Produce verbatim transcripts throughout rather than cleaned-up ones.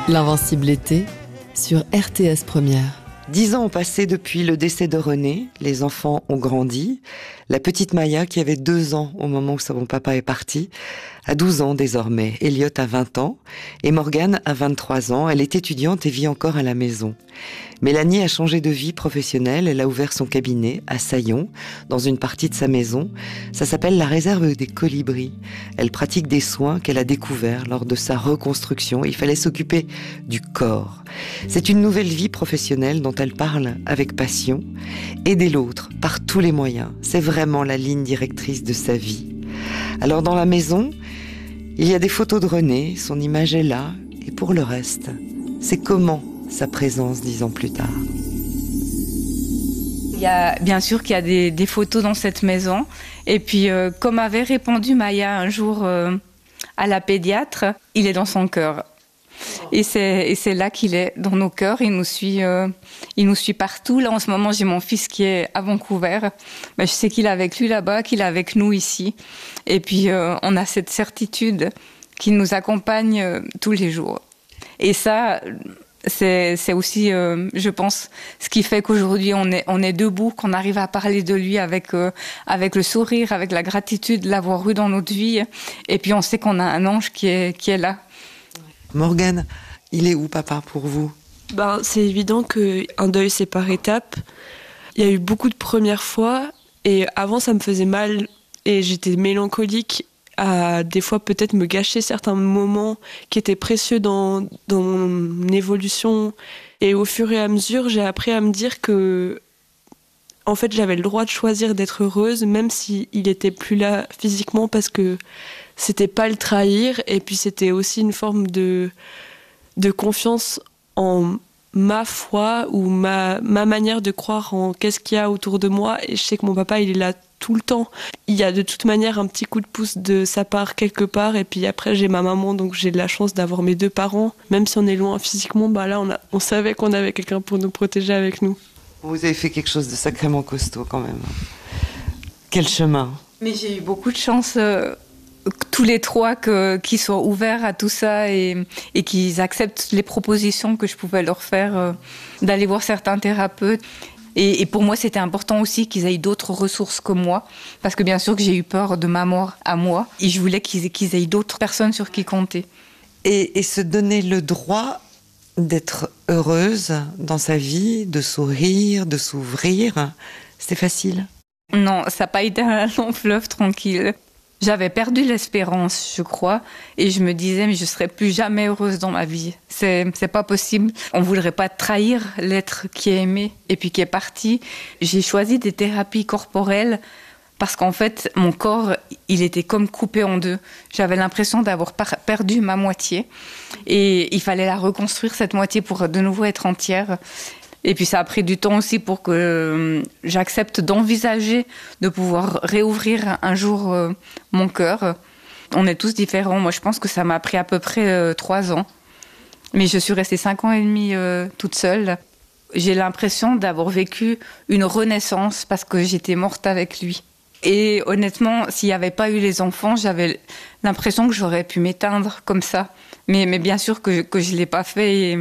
L'Invincible été sur R T S Première. Dix ans ont passé depuis le décès de René, les enfants ont grandi. La petite Maya, qui avait deux ans au moment où son papa est parti, a douze ans désormais. Elliot a vingt ans et Morgane a vingt-trois ans. Elle est étudiante et vit encore à la maison. Mélanie a changé de vie professionnelle. Elle a ouvert son cabinet à Saillon, dans une partie de sa maison. Ça s'appelle la réserve des colibris. Elle pratique des soins qu'elle a découverts lors de sa reconstruction. Il fallait s'occuper du corps. C'est une nouvelle vie professionnelle dont elle parle avec passion. Aider l'autre par tous les moyens, c'est vraiment la ligne directrice de sa vie. Alors dans la maison, il y a des photos de René, son image est là, et pour le reste, c'est comment sa présence dix ans plus tard. Il y a bien sûr qu'il y a des, des photos dans cette maison, et puis euh, comme avait répondu Maya un jour euh, à la pédiatre, il est dans son cœur. Et c'est, et c'est là qu'il est, dans nos cœurs. Il nous suit, euh, il nous suit partout. Là, en ce moment, j'ai mon fils qui est à Vancouver. Mais je sais qu'il est avec lui là-bas, qu'il est avec nous ici. Et puis, euh, on a cette certitude qu'il nous accompagne euh, tous les jours. Et ça, c'est, c'est aussi, euh, je pense, ce qui fait qu'aujourd'hui, on est, on est debout, qu'on arrive à parler de lui avec, euh, avec le sourire, avec la gratitude de l'avoir eu dans notre vie. Et puis, on sait qu'on a un ange qui est, qui est là. Morgane, il est où papa pour vous ? Ben, c'est évident qu'un deuil c'est par étapes. Il y a eu beaucoup de premières fois et avant ça me faisait mal et j'étais mélancolique à des fois peut-être me gâcher certains moments qui étaient précieux dans, dans mon évolution. Et au fur et à mesure, j'ai appris à me dire que en fait, j'avais le droit de choisir d'être heureuse même s'il n'était plus là physiquement parce que c'était pas le trahir et puis c'était aussi une forme de, de confiance en ma foi ou ma, ma manière de croire en qu'est-ce qu'il y a autour de moi. Et je sais que mon papa, il est là tout le temps. Il y a de toute manière un petit coup de pouce de sa part quelque part. Et puis après, j'ai ma maman, donc j'ai de la chance d'avoir mes deux parents. Même si on est loin physiquement, bah là, on, a, on savait qu'on avait quelqu'un pour nous protéger avec nous. Vous avez fait quelque chose de sacrément costaud quand même. Quel chemin ? Mais j'ai eu beaucoup de chance... Euh... tous les trois que, qui soient ouverts à tout ça et, et qu'ils acceptent les propositions que je pouvais leur faire, euh, d'aller voir certains thérapeutes. Et, et pour moi, c'était important aussi qu'ils aient d'autres ressources que moi, parce que bien sûr que j'ai eu peur de ma mort à moi, et je voulais qu'ils, qu'ils aient d'autres personnes sur qui compter. Et, et se donner le droit d'être heureuse dans sa vie, de sourire, de s'ouvrir, c'était facile ? Non, ça n'a pas été un long fleuve tranquille. J'avais perdu l'espérance, je crois, et je me disais, mais je ne serai plus jamais heureuse dans ma vie. C'est, c'est pas possible. On ne voudrait pas trahir l'être qui est aimé et puis qui est parti. J'ai choisi des thérapies corporelles parce qu'en fait, mon corps, il était comme coupé en deux. J'avais l'impression d'avoir par- perdu ma moitié et il fallait la reconstruire, cette moitié, pour de nouveau être entière. Et puis ça a pris du temps aussi pour que j'accepte d'envisager de pouvoir réouvrir un jour euh, mon cœur. On est tous différents. Moi, je pense que ça m'a pris à peu près euh, trois ans. Mais je suis restée cinq ans et demi euh, toute seule. J'ai l'impression d'avoir vécu une renaissance parce que j'étais morte avec lui. Et honnêtement, s'il n'y avait pas eu les enfants, j'avais l'impression que j'aurais pu m'éteindre comme ça. Mais, mais bien sûr que, que je ne l'ai pas fait et...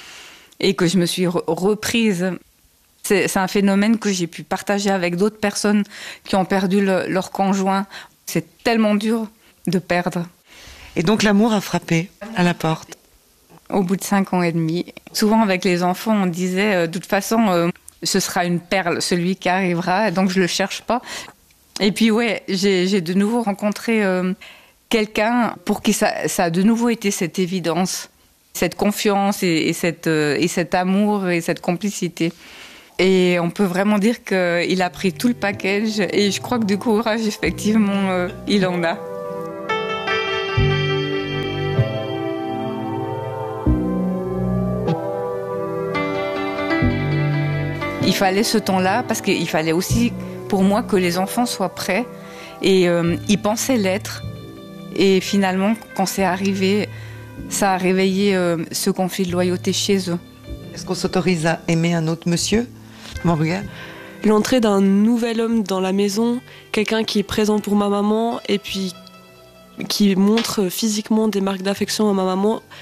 et que je me suis re- reprise. C'est, c'est un phénomène que j'ai pu partager avec d'autres personnes qui ont perdu le, leur conjoint. C'est tellement dur de perdre. Et donc l'amour a frappé à la porte. Au bout de cinq ans et demi, souvent avec les enfants, on disait euh, de toute façon, euh, ce sera une perle, celui qui arrivera, donc je ne le cherche pas. Et puis ouais, j'ai, j'ai de nouveau rencontré euh, quelqu'un pour qui ça, ça a de nouveau été cette évidence. Cette confiance et, et, cette, euh, et cet amour et cette complicité. Et on peut vraiment dire qu'il a pris tout le package et je crois que du courage, effectivement, euh, il en a. Il fallait ce temps-là parce qu'il fallait aussi, pour moi, que les enfants soient prêts et euh, ils pensaient l'être. Et finalement, quand c'est arrivé... ça a réveillé euh, ce conflit de loyauté chez eux. Est-ce qu'on s'autorise à aimer un autre monsieur, Morgane ? L'entrée d'un nouvel homme dans la maison, quelqu'un qui est présent pour ma maman et puis qui montre physiquement des marques d'affection à ma maman,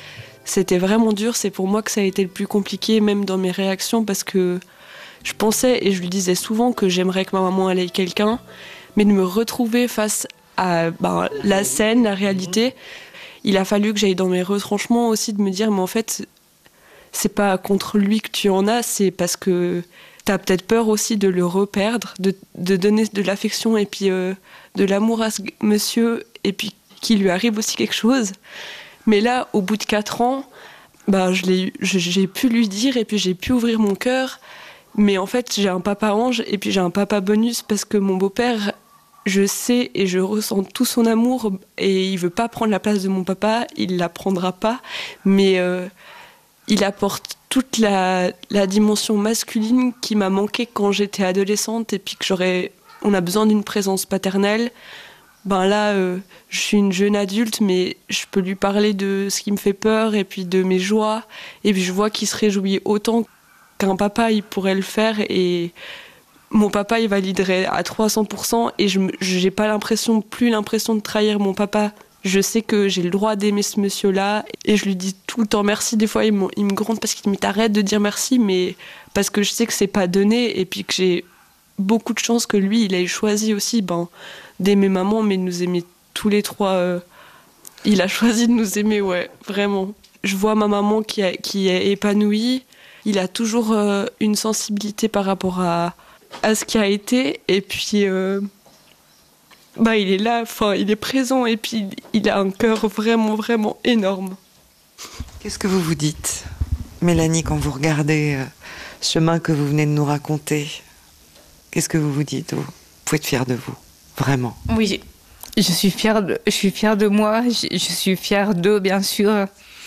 C'était vraiment dur, c'est pour moi que ça a été le plus compliqué, même dans mes réactions, parce que je pensais, et je lui disais souvent, que j'aimerais que ma maman elle ait quelqu'un, mais de me retrouver face à ben, la scène, la réalité, il a fallu que j'aille dans mes retranchements aussi, de me dire, mais en fait, c'est pas contre lui que tu en as, c'est parce que t'as peut-être peur aussi de le reperdre, de, de donner de l'affection et puis euh, de l'amour à ce monsieur, et puis qu'il lui arrive aussi quelque chose. Mais là, au bout de quatre ans, bah, je l'ai, j'ai pu lui dire et puis j'ai pu ouvrir mon cœur. Mais en fait, j'ai un papa ange et puis j'ai un papa bonus parce que mon beau-père, je sais et je ressens tout son amour et il veut pas prendre la place de mon papa, il la prendra pas. Mais euh, il apporte toute la, la dimension masculine qui m'a manqué quand j'étais adolescente et puis que j'aurais, on a besoin d'une présence paternelle. Ben là, euh, je suis une jeune adulte, mais je peux lui parler de ce qui me fait peur et puis de mes joies. Et puis je vois qu'il se réjouit autant qu'un papa, il pourrait le faire. Et mon papa, il validerait à trois cents pour cent. Et je n'ai pas l'impression, plus l'impression de trahir mon papa. Je sais que j'ai le droit d'aimer ce monsieur-là. Et je lui dis tout le temps merci. Des fois, il me, il me gronde parce qu'il me dit t'arrête de dire merci. Mais parce que je sais que c'est pas donné. Et puis que j'ai beaucoup de chance que lui, il ait choisi aussi... Ben, d'aimer maman, mais de nous aimer tous les trois. Euh, il a choisi de nous aimer, ouais, vraiment. Je vois ma maman qui, a, qui est épanouie. Il a toujours euh, une sensibilité par rapport à, à ce qui a été. Et puis, euh, bah, il est là, enfin, il est présent. Et puis, il a un cœur vraiment, vraiment énorme. Qu'est-ce que vous vous dites, Mélanie, quand vous regardez euh, ce chemin que vous venez de nous raconter? Qu'est-ce que vous vous dites? Vous pouvez être fière de vous. Vraiment. Oui, je suis fière de, je suis fière de moi, je, je suis fière d'eux, bien sûr.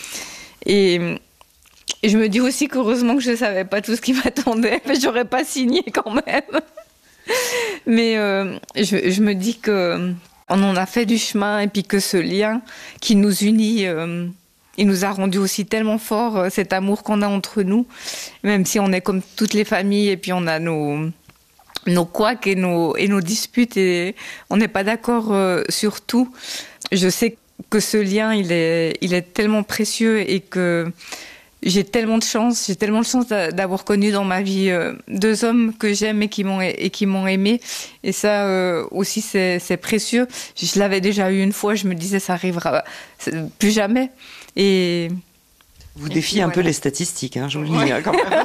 Et, et je me dis aussi qu'heureusement que je ne savais pas tout ce qui m'attendait, mais je n'aurais pas signé quand même. Mais euh, je, je me dis qu'on en a fait du chemin et puis que ce lien qui nous unit, euh, il nous a rendu aussi tellement fort, cet amour qu'on a entre nous, même si on est comme toutes les familles et puis on a nos... nos couacs et nos, et nos disputes et on n'est pas d'accord euh, sur tout. Je sais que ce lien, il est, il est tellement précieux et que j'ai tellement de chance, j'ai tellement de chance d'avoir connu dans ma vie euh, deux hommes que j'aime et qui m'ont et qui m'ont aimé. Et ça euh, aussi, c'est, c'est précieux. Je l'avais déjà eu une fois, je me disais ça arrivera plus jamais. Et vous défiez un voilà. peu les statistiques, hein, je vous le dis ouais. quand même.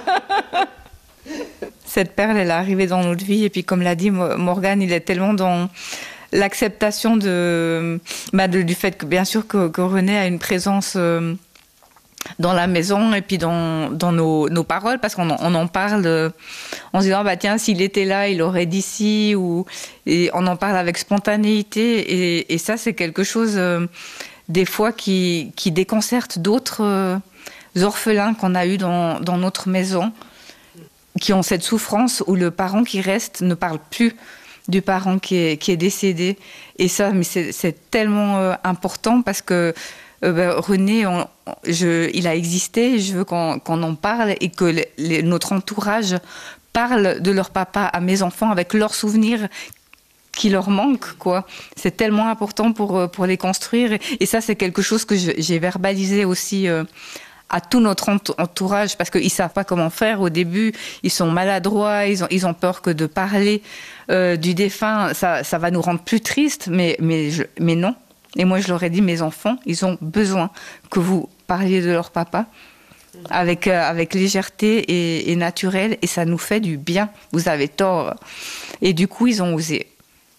Cette perle, elle est arrivée dans notre vie. Et puis, comme l'a dit Morgane, il est tellement dans l'acceptation de, bah de, du fait que, bien sûr, que, que René a une présence euh, dans la maison et puis dans, dans nos, nos paroles, parce qu'on on en parle euh, en se disant, bah, tiens, s'il était là, il aurait dit ci, ou, et on en parle avec spontanéité. Et, et ça, c'est quelque chose, euh, des fois, qui, qui déconcerte d'autres euh, orphelins qu'on a eus dans, dans notre maison, qui ont cette souffrance où le parent qui reste ne parle plus du parent qui est, qui est décédé. Et ça, mais c'est, c'est tellement euh, important parce que euh, ben, René, on, je, il a existé, je veux qu'on, qu'on en parle et que les, les, notre entourage parle de leur papa à mes enfants avec leurs souvenirs qui leur manquent, quoi. C'est tellement important pour, pour les construire. Et, et ça, c'est quelque chose que je, j'ai verbalisé aussi euh, à tout notre entourage, parce qu'ils ne savent pas comment faire au début, ils sont maladroits, ils ont, ils ont peur que de parler euh, du défunt, ça, ça va nous rendre plus tristes, mais, mais, je, mais non. Et moi, je leur ai dit, mes enfants, ils ont besoin que vous parliez de leur papa avec, euh, avec légèreté et, et naturel, et ça nous fait du bien. Vous avez tort. Et du coup, ils ont osé.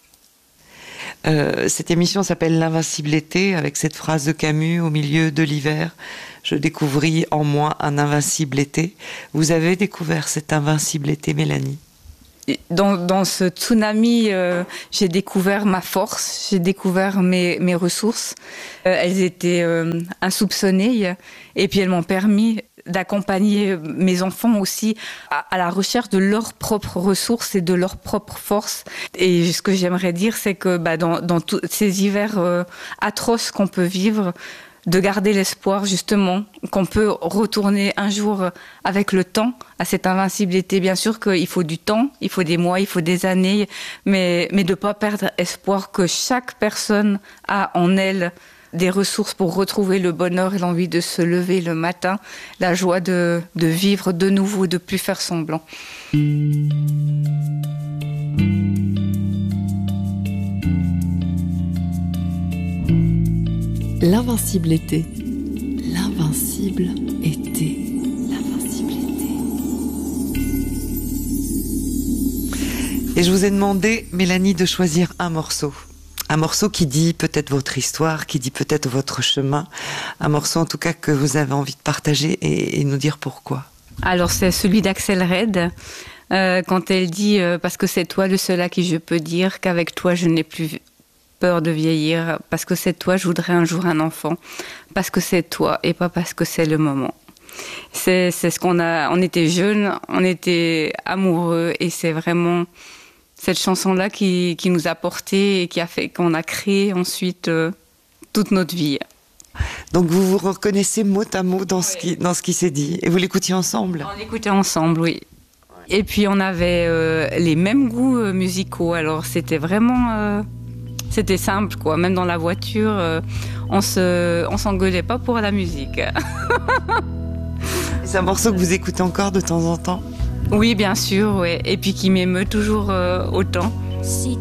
Euh, cette émission s'appelle L'invincible été, avec cette phrase de Camus, au milieu de l'hiver, je découvris en moi un invincible été. Vous avez découvert cet invincible été, Mélanie? Dans, dans ce tsunami, euh, j'ai découvert ma force, j'ai découvert mes, mes ressources. Euh, elles étaient euh, insoupçonnées et puis elles m'ont permis d'accompagner mes enfants aussi à, à la recherche de leurs propres ressources et de leurs propres forces. Et ce que j'aimerais dire, c'est que bah, dans, dans tous ces hivers euh, atroces qu'on peut vivre, de garder l'espoir justement qu'on peut retourner un jour avec le temps à cette invincible été. Bien sûr qu'il faut du temps, il faut des mois, il faut des années, mais, mais de ne pas perdre espoir que chaque personne a en elle des ressources pour retrouver le bonheur et l'envie de se lever le matin, la joie de, de vivre de nouveau, de plus faire semblant. L'invincible été. L'invincible été. L'invincible été. Et je vous ai demandé, Mélanie, de choisir un morceau. Un morceau qui dit peut-être votre histoire, qui dit peut-être votre chemin. Un morceau en tout cas que vous avez envie de partager et, et nous dire pourquoi. Alors c'est celui d'Axel Red, euh, quand elle dit euh, « Parce que c'est toi le seul à qui je peux dire qu'avec toi je n'ai plus peur de vieillir, parce que c'est toi je voudrais un jour un enfant, parce que c'est toi et pas parce que c'est le moment ». C'est, c'est ce qu'on a, on était jeunes, on était amoureux et c'est vraiment cette chanson-là qui, qui nous a portés et qui a fait qu'on a créé ensuite euh, toute notre vie. Donc vous vous reconnaissez mot à mot dans, oui. ce, qui, dans ce qui s'est dit et vous l'écoutiez ensemble? On l'écoutait ensemble, oui. Et puis on avait euh, les mêmes goûts euh, musicaux, alors c'était vraiment... Euh, c'était simple, quoi. Même dans la voiture, euh, on se, on s'engueulait pas pour la musique. C'est un morceau que vous écoutez encore de temps en temps? Oui, bien sûr, ouais. Et puis qui m'émeut toujours euh, autant. Si